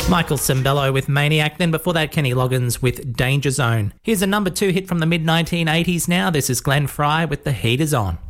Michael Sembello with Maniac, then before that Kenny Loggins with Danger Zone. Here's a number 2 hit from the mid-1980s now. This is Glenn Fry with The Heat Is On.